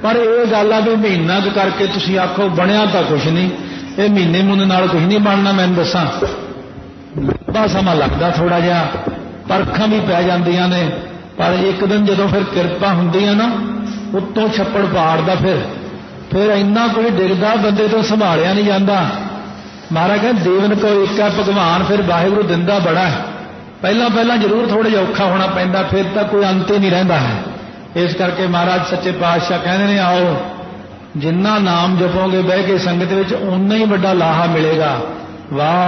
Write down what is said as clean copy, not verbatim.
पर यह गल आ भी महीना क करके तुसीं आखो बनया तो कुछ नहीं, ये महीने मुने नाल कुछ नहीं बनना। मैं दसा लंबा समा लगता थोड़ा जिहा, परखां भी पै जांदियां ने, पर एक दिन जदों फिर किरपा हुंदी है ना, उत्तों छप्पड़ पाड़दा, फिर इन्ना कोई डिगदा बंदे तो संभालिया नहीं जाता। महाराज कहते देवन को एक है भगवान, फिर वाहिगुरू दिंदा बड़ा है। पहला पहला जरूर थोड़ा जिहा औखा होना पैंदा, फिर तो कोई अंत ही नहीं रहिंदा है। इस करके महाराज सच्चे पातशाह कहते हैं आओ जिन्ना नाम जपोगे बह के संगत विच उन्ना ही वड्डा लाहा मिलेगा। वाह